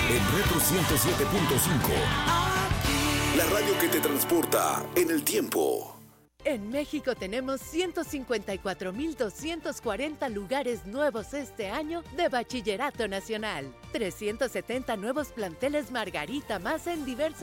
En Retro 107.5. La radio que te transporta en el tiempo. En México tenemos 154,240 lugares nuevos este año de Bachillerato Nacional. 370 nuevos planteles Margarita más en diversos